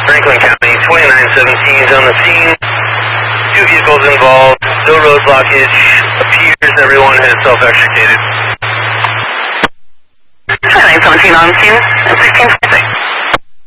Franklin County, 2917 is on the scene. 2 vehicles involved, no road blockage. Appears everyone has self-extricated. 2917 on the scene, 16